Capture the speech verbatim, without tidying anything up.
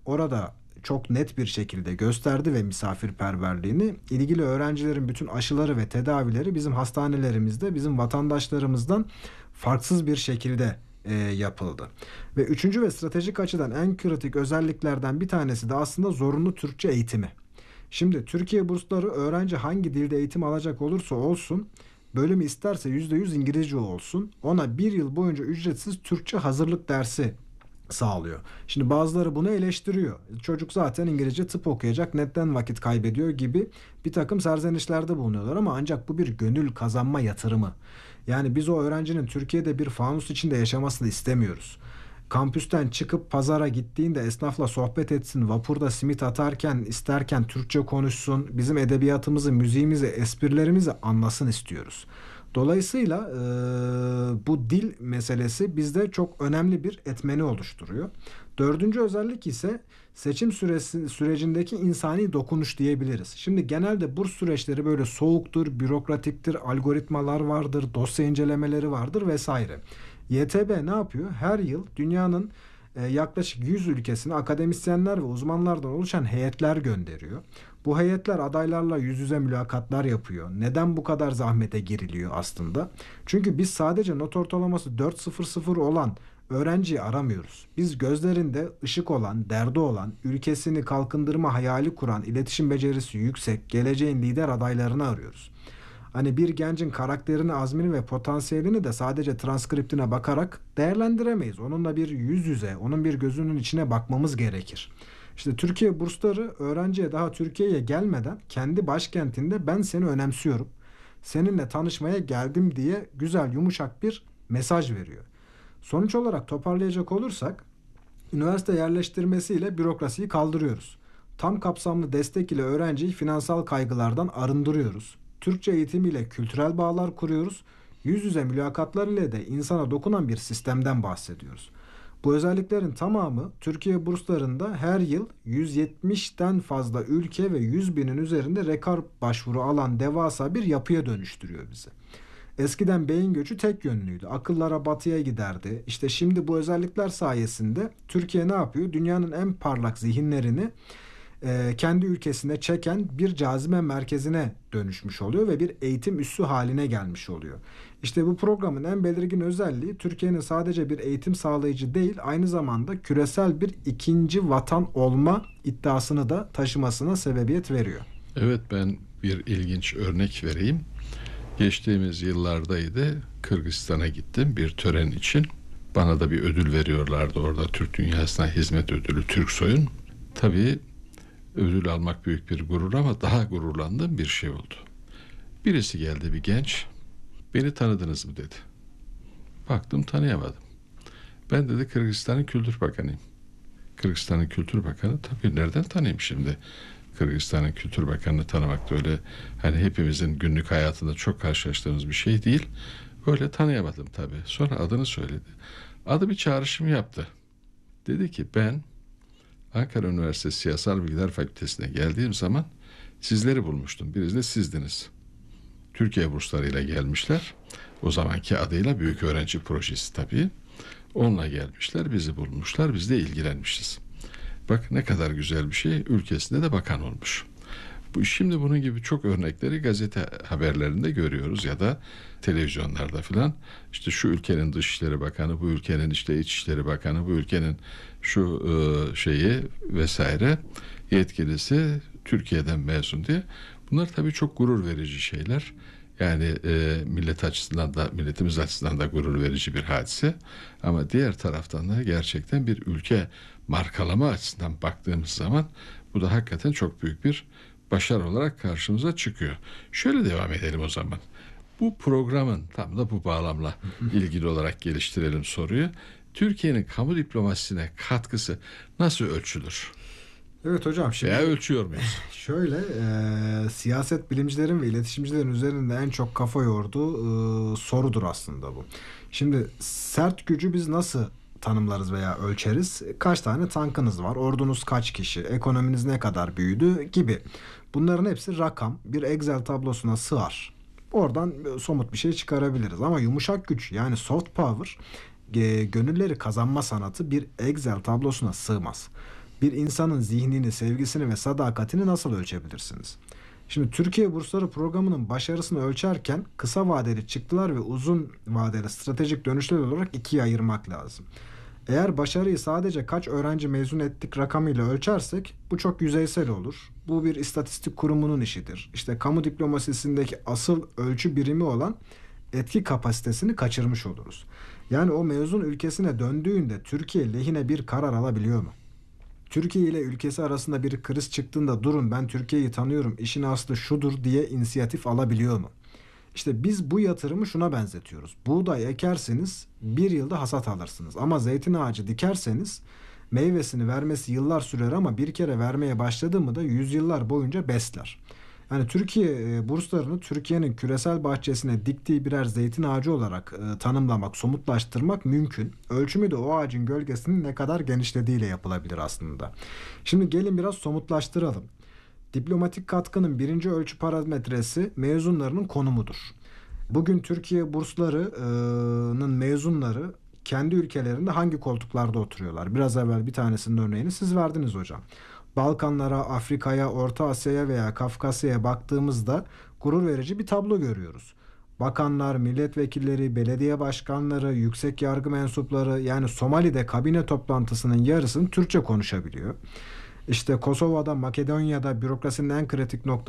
orada çok net bir şekilde gösterdi ve misafirperverliğini. İlgili öğrencilerin bütün aşıları ve tedavileri bizim hastanelerimizde, bizim vatandaşlarımızdan farksız bir şekilde e, yapıldı. Ve üçüncü ve stratejik açıdan en kritik özelliklerden bir tanesi de aslında zorunlu Türkçe eğitimi. Şimdi Türkiye bursları öğrenci hangi dilde eğitim alacak olursa olsun, bölümü isterse yüzde yüz İngilizce olsun, ona bir yıl boyunca ücretsiz Türkçe hazırlık dersi sağlıyor. Şimdi bazıları bunu eleştiriyor. Çocuk zaten İngilizce tıp okuyacak, netten vakit kaybediyor gibi bir takım serzenişlerde bulunuyorlar ama ancak bu bir gönül kazanma yatırımı. Yani biz o öğrencinin Türkiye'de bir fanus içinde yaşamasını istemiyoruz. Kampüsten çıkıp pazara gittiğinde esnafla sohbet etsin, vapurda simit atarken, isterken Türkçe konuşsun, bizim edebiyatımızı, müziğimizi, esprilerimizi anlasın istiyoruz. Dolayısıyla e, bu dil meselesi bizde çok önemli bir etmeni oluşturuyor. Dördüncü özellik ise seçim süresi, sürecindeki insani dokunuş diyebiliriz. Şimdi genelde burs süreçleri böyle soğuktur, bürokratiktir, algoritmalar vardır, dosya incelemeleri vardır vesaire. Y T B ne yapıyor? Her yıl dünyanın e, yaklaşık yüz ülkesine akademisyenler ve uzmanlardan oluşan heyetler gönderiyor. Bu heyetler adaylarla yüz yüze mülakatlar yapıyor. Neden bu kadar zahmete giriliyor aslında? Çünkü biz sadece not ortalaması dört nokta sıfır sıfır olan öğrenciyi aramıyoruz. Biz gözlerinde ışık olan, derdi olan, ülkesini kalkındırma hayali kuran, iletişim becerisi yüksek, geleceğin lider adaylarını arıyoruz. Hani bir gencin karakterini, azmini ve potansiyelini de sadece transkriptine bakarak değerlendiremeyiz. Onunla bir yüz yüze, onun bir gözünün içine bakmamız gerekir. İşte Türkiye bursları öğrenciye daha Türkiye'ye gelmeden kendi başkentinde ben seni önemsiyorum, seninle tanışmaya geldim diye güzel yumuşak bir mesaj veriyor. Sonuç olarak toparlayacak olursak üniversite yerleştirmesiyle bürokrasiyi kaldırıyoruz. Tam kapsamlı destek ile öğrenciyi finansal kaygılardan arındırıyoruz. Türkçe eğitimiyle kültürel bağlar kuruyoruz. Yüz yüze mülakatlar ile de insana dokunan bir sistemden bahsediyoruz. Bu özelliklerin tamamı Türkiye burslarında her yıl yüz yetmişten fazla ülke ve yüz binin üzerinde rekor başvuru alan devasa bir yapıya dönüştürüyor bizi. Eskiden beyin göçü tek yönlüydü. Akıllara batıya giderdi. İşte şimdi bu özellikler sayesinde Türkiye ne yapıyor? Dünyanın en parlak zihinlerini e, kendi ülkesine çeken bir cazibe merkezine dönüşmüş oluyor ve bir eğitim üssü haline gelmiş oluyor. İşte bu programın en belirgin özelliği Türkiye'nin sadece bir eğitim sağlayıcı değil, aynı zamanda küresel bir ikinci vatan olma iddiasını da taşımasına sebebiyet veriyor. Evet, ben bir ilginç örnek vereyim. Geçtiğimiz yıllardaydı. Kırgızistan'a gittim bir tören için. Bana da bir ödül veriyorlardı orada. Türk Dünyası'na hizmet ödülü, Türksoy'un. Tabii ödül almak büyük bir gurur ama daha gururlandığım bir şey oldu. Birisi geldi, bir genç. Beni tanıdınız mı dedi. Baktım tanıyamadım. Ben dedi Kırgızistan'ın Kültür Bakanıyım. Kırgızistan'ın Kültür Bakanı, tabii nereden tanıyayım şimdi? Kırgızistan'ın Kültür Bakanı'nı tanımak da öyle hani hepimizin günlük hayatında çok karşılaştığımız bir şey değil. Öyle tanıyamadım tabii. Sonra adını söyledi. Adı bir çağrışım yaptı. Dedi ki ben Ankara Üniversitesi Siyasal Bilgiler Fakültesi'ne geldiğim zaman sizleri bulmuştum. Biriniz de sizdiniz. Türkiye burslarıyla gelmişler. O zamanki adıyla Büyük Öğrenci Projesi tabii. Onunla gelmişler, bizi bulmuşlar, biz de ilgilenmişiz. Bak ne kadar güzel bir şey, ülkesinde de bakan olmuş. Bu, şimdi bunun gibi çok örnekleri gazete haberlerinde görüyoruz ya da televizyonlarda filan. İşte şu ülkenin Dışişleri Bakanı, bu ülkenin işte İçişleri Bakanı, bu ülkenin şu e, şeyi vesaire yetkilisi Türkiye'den mezun diye. Bunlar tabii çok gurur verici şeyler. Yani e, millet açısından da milletimiz açısından da gurur verici bir hadise. Ama diğer taraftan da gerçekten bir ülke markalama açısından baktığımız zaman bu da hakikaten çok büyük bir başarı olarak karşımıza çıkıyor. Şöyle devam edelim o zaman. Bu programın tam da bu bağlamla ilgili olarak geliştirelim soruyu. Türkiye'nin kamu diplomasisine katkısı nasıl ölçülür? Evet hocam. Şimdi Veya ölçüyor muyuz? Şöyle e, siyaset bilimcilerin ve iletişimcilerin üzerinde en çok kafa yorduğu e, sorudur aslında bu. Şimdi sert gücü biz nasıl tanımlarız veya ölçeriz? Kaç tane tankınız var? Ordunuz kaç kişi? Ekonominiz ne kadar büyüdü? Gibi. Bunların hepsi rakam. Bir Excel tablosuna sığar. Oradan somut bir şey çıkarabiliriz. Ama yumuşak güç yani soft power, e, gönülleri kazanma sanatı bir Excel tablosuna sığmaz. Bir insanın zihnini, sevgisini ve sadakatini nasıl ölçebilirsiniz? Şimdi Türkiye Bursları programının başarısını ölçerken kısa vadeli çıktılar ve uzun vadeli stratejik dönüşler olarak ikiye ayırmak lazım. Eğer başarıyı sadece kaç öğrenci mezun ettik rakamıyla ölçersek bu çok yüzeysel olur. Bu bir istatistik kurumunun işidir. İşte kamu diplomasisindeki asıl ölçü birimi olan etki kapasitesini kaçırmış oluruz. Yani o mezun ülkesine döndüğünde Türkiye lehine bir karar alabiliyor mu? Türkiye ile ülkesi arasında bir kriz çıktığında durun ben Türkiye'yi tanıyorum, işin aslı şudur diye inisiyatif alabiliyor mu? İşte biz bu yatırımı şuna benzetiyoruz. Buğday ekerseniz bir yılda hasat alırsınız. Ama zeytin ağacı dikerseniz meyvesini vermesi yıllar sürer ama bir kere vermeye başladı mı da yüzyıllar boyunca besler. Yani Türkiye e, burslarını Türkiye'nin küresel bahçesine diktiği birer zeytin ağacı olarak e, tanımlamak, somutlaştırmak mümkün. Ölçümü de o ağacın gölgesinin ne kadar genişlediğiyle yapılabilir aslında. Şimdi gelin biraz somutlaştıralım. Diplomatik katkının birinci ölçü parametresi mezunlarının konumudur. Bugün Türkiye burslarının mezunları kendi ülkelerinde hangi koltuklarda oturuyorlar? Biraz evvel bir tanesinin örneğini siz verdiniz hocam. Balkanlara, Afrika'ya, Orta Asya'ya veya Kafkasya'ya baktığımızda gurur verici bir tablo görüyoruz. Bakanlar, milletvekilleri, belediye başkanları, yüksek yargı mensupları yani Somali'de kabine toplantısının yarısını Türkçe konuşabiliyor. İşte Kosova'da, Makedonya'da bürokrasinin en kritik nokta